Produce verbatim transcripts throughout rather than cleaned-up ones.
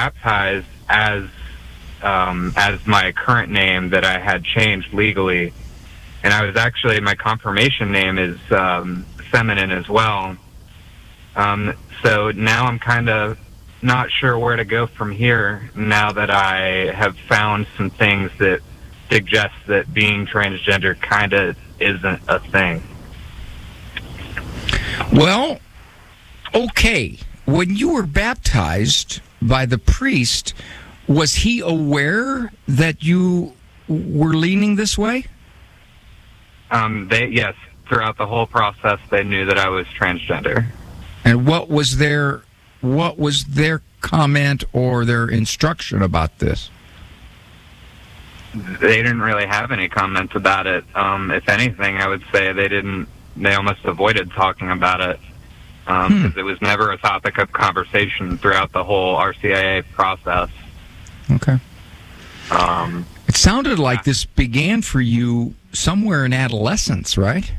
baptized as um, as my current name that I had changed legally, and I was actually, my confirmation name is um, feminine as well. Um, so now I'm kind of not sure where to go from here now that I have found some things that suggest that being transgender kind of isn't a thing. Well, okay. When you were baptized by the priest, was he aware that you were leaning this way? Um, they, yes, throughout the whole process, they knew that I was transgender. And what was their what was their comment or their instruction about this? They didn't really have any comments about it. Um, if anything, I would say they didn't. They almost avoided talking about it because um, hmm. it was never a topic of conversation throughout the whole R C I A process. Okay. Um, it sounded like this began for you somewhere in adolescence, right?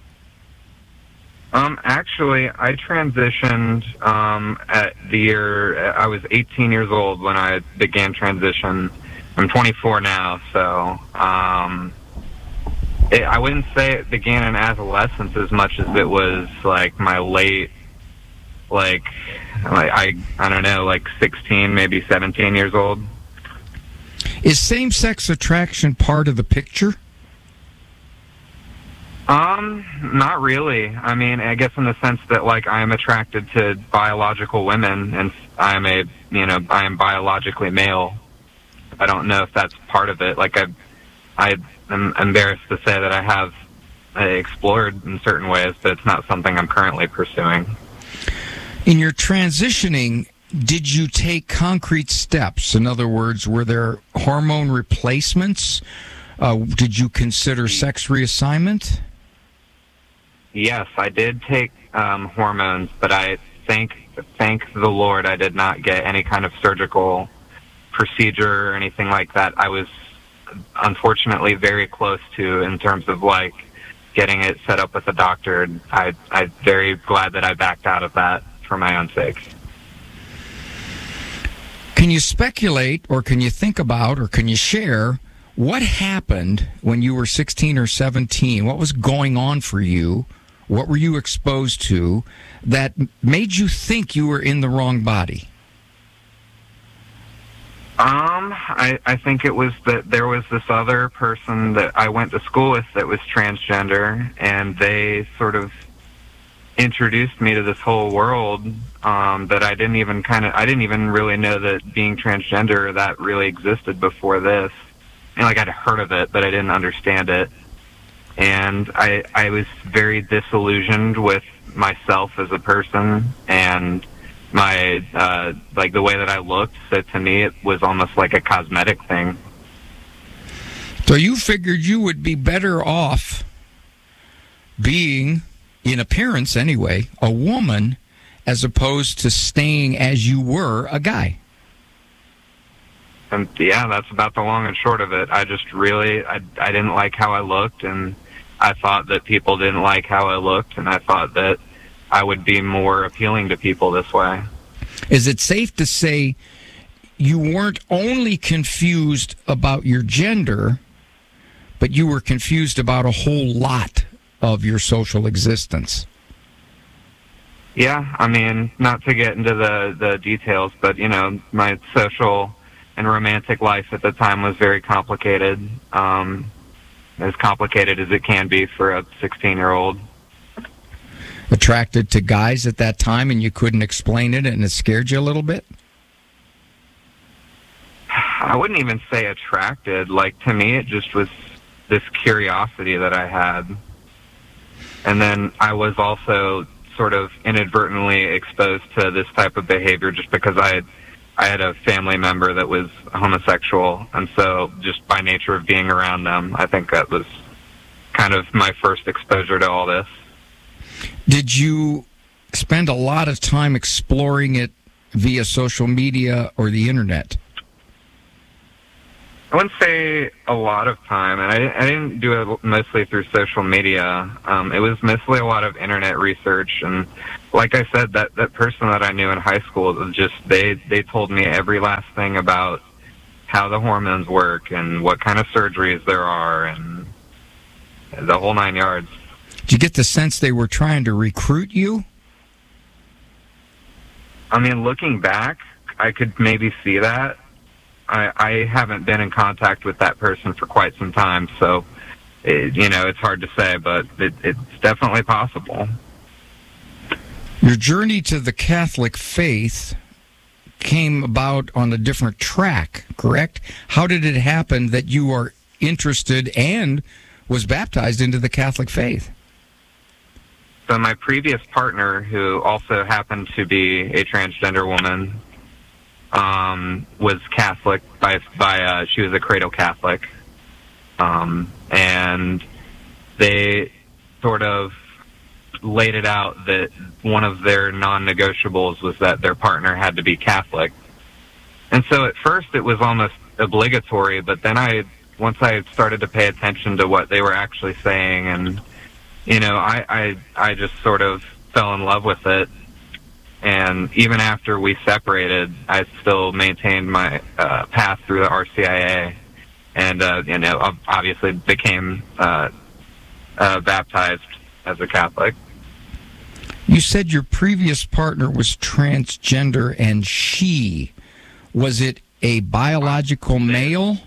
Um, actually, I transitioned um, at the year, I was eighteen years old when I began transition. I'm twenty-four now, so um, it, I wouldn't say it began in adolescence as much as it was like my late, like, like I, I don't know, like sixteen, maybe seventeen years old. Is same-sex attraction part of the picture? Um, not really. I mean, I guess in the sense that, like, I am attracted to biological women, and I am a, you know, I am biologically male. I don't know if that's part of it. Like, I, I am embarrassed to say that I have uh, explored in certain ways, but it's not something I'm currently pursuing. In your transitioning, did you take concrete steps? In other words, were there hormone replacements? Uh, did you consider sex reassignment? Yes, I did take um, hormones, but I thank thank the Lord I did not get any kind of surgical procedure or anything like that. I was unfortunately very close to in terms of like getting it set up with a doctor. I, I'm very glad that I backed out of that for my own sake. Can you speculate, or can you think about, or can you share what happened when you were sixteen or seventeen? What was going on for you? What were you exposed to that made you think you were in the wrong body? Um, I, I think it was that there was this other person that I went to school with that was transgender, and they sort of introduced me to this whole world um, that I didn't even kind of, I didn't even really know that being transgender, that really existed before this. And like I'd heard of it, but I didn't understand it. And I, I was very disillusioned with myself as a person and my, uh, like the way that I looked. So to me, it was almost like a cosmetic thing. So you figured you would be better off being, in appearance anyway, a woman as opposed to staying as you were, a guy. And yeah, that's about the long and short of it. I just really, I, I didn't like how I looked, and I thought that people didn't like how I looked, and I thought that I would be more appealing to people this way. Is it safe to say you weren't only confused about your gender, but you were confused about a whole lot of your social existence? Yeah, I mean, not to get into the, the details, but, you know, my social and romantic life at the time was very complicated, um, as complicated as it can be for a sixteen-year-old. Attracted to guys at that time, and you couldn't explain it, and it scared you a little bit? I wouldn't even say attracted. Like, to me, it just was this curiosity that I had. And then I was also sort of inadvertently exposed to this type of behavior just because I had, I had a family member that was homosexual. And so just by nature of being around them, I think that was kind of my first exposure to all this. Did you spend a lot of time exploring it via social media or the internet? I wouldn't say a lot of time, and I, I didn't do it mostly through social media. Um, it was mostly a lot of internet research, and like I said, that, that person that I knew in high school, was just they, they told me every last thing about how the hormones work and what kind of surgeries there are and the whole nine yards. Did you get the sense they were trying to recruit you? I mean, looking back, I could maybe see that. I, I haven't been in contact with that person for quite some time, so, it, you know, it's hard to say, but it, it's definitely possible. Your journey to the Catholic faith came about on a different track, correct? How did it happen that you are interested and was baptized into the Catholic faith? So my previous partner, who also happened to be a transgender woman, um, was Catholic by, by, uh, she was a cradle Catholic. Um, and they sort of laid it out that one of their non-negotiables was that their partner had to be Catholic. And so at first it was almost obligatory, but then I, once I started to pay attention to what they were actually saying, and, you know, I, I, I just sort of fell in love with it. And even after we separated, I still maintained my uh, path through the R C I A, and uh, you know, obviously became uh, uh, baptized as a Catholic. You said your previous partner was transgender, and she, was it a biological male?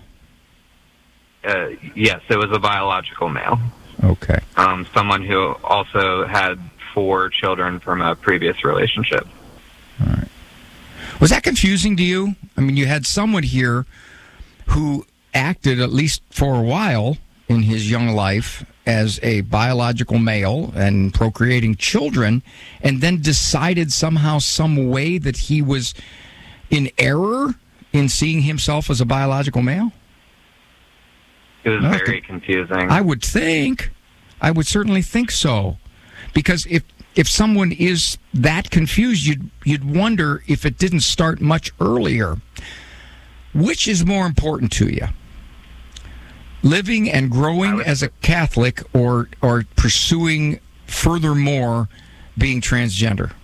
Uh, yes, it was a biological male. Okay. Um, someone who also had four children from a previous relationship. All right. Was that confusing to you? I mean, you had someone here who acted, at least for a while in his young life, as a biological male and procreating children, and then decided somehow, some way, that he was in error in seeing himself as a biological male? It was No, very confusing. I would think. I would certainly think so. Because if if someone is that confused, you'd you'd wonder if it didn't start much earlier. Which is more important to you? Living and growing would, as a Catholic, or or pursuing furthermore being transgender?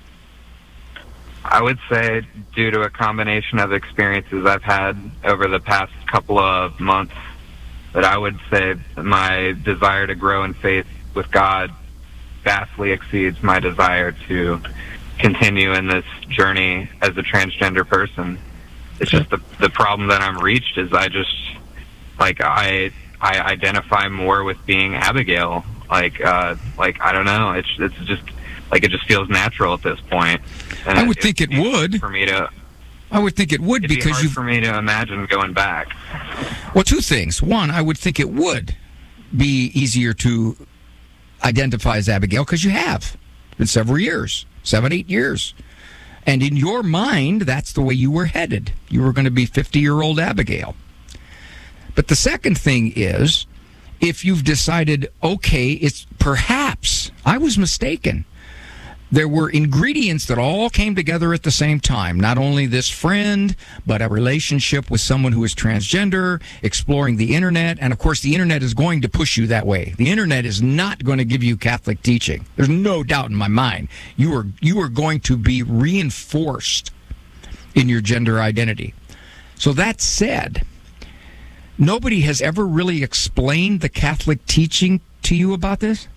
I would say, due to a combination of experiences I've had over the past couple of months, that I would say my desire to grow in faith with God vastly exceeds my desire to continue in this journey as a transgender person. It's just the the problem that I'm reached is I just, like, I I identify more with being Abigail. Like, uh, like I don't know. It's it's just like it just feels natural at this point. And I would it, think it would. For me to, I would think it would it'd be because hard you. for me to imagine going back. Well, two things. One, I would think it would be easier to identify as Abigail because you have in several years, seven, eight years. And in your mind, that's the way you were headed. You were going to be fifty-year-old Abigail. But the second thing is, if you've decided, okay, it's perhaps I was mistaken. There were ingredients that all came together at the same time. Not only this friend, but a relationship with someone who is transgender, exploring the internet. And of course, the internet is going to push you that way. The internet is not going to give you Catholic teaching. There's no doubt in my mind. You are, you are going to be reinforced in your gender identity. So that said, nobody has ever really explained the Catholic teaching to you about this?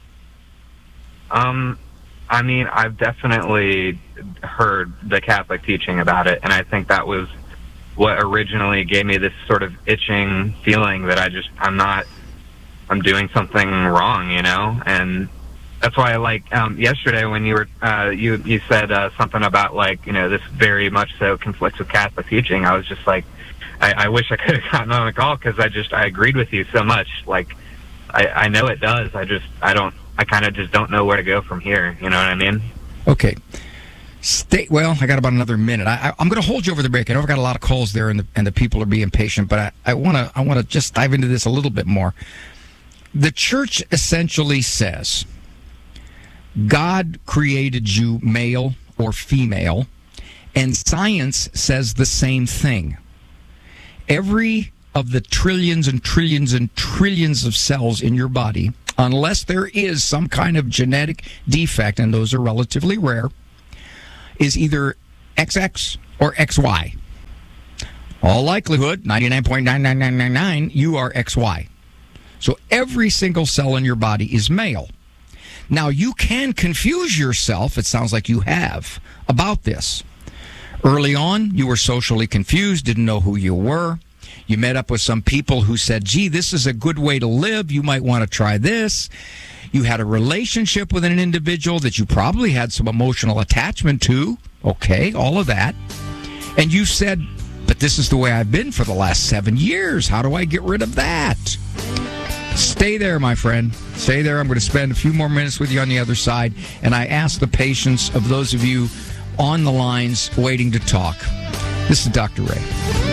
Um... I mean, I've definitely heard the Catholic teaching about it, and I think that was what originally gave me this sort of itching feeling that I just, I'm not, I'm doing something wrong, you know? And that's why I like, um, yesterday when you were, uh, you, you said, uh, something about, like, you know, this very much so conflicts with Catholic teaching. I was just like, I, I wish I could have gotten on the call because I just, I agreed with you so much. Like, I, I know it does. I just, I don't, I kind of just don't know where to go from here. You know what I mean? Okay. Stay. Well, I got about another minute. I, I, I'm going to hold you over the break. I know I've got a lot of calls there, and the and the people are being patient. But I want to I want to just dive into this a little bit more. The church essentially says God created you male or female, and science says the same thing. every of the trillions and trillions and trillions of cells in your body, unless there is some kind of genetic defect, and those are relatively rare, is either X X or X Y. All likelihood, ninety-nine point nine nine nine nine nine, you are X Y. So every single cell in your body is male. Now, you can confuse yourself, it sounds like you have, about this. Early on, you were socially confused, didn't know who you were. You met up with some people who said, gee, this is a good way to live. You might want to try this. You had a relationship with an individual that you probably had some emotional attachment to. Okay, all of that. And you said, but this is the way I've been for the last seven years. How do I get rid of that? Stay there, my friend. Stay there. I'm going to spend a few more minutes with you on the other side. And I ask the patience of those of you on the lines waiting to talk. This is Doctor Ray.